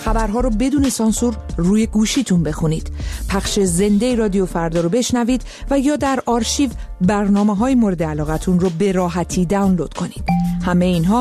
خبرها رو بدون سانسور روی گوشیتون بخونید. پخش زنده رادیو فردا رو بشنوید و یا در آرشیو برنامه‌های مورد علاقتون رو به راحتی دانلود کنید. همه اینها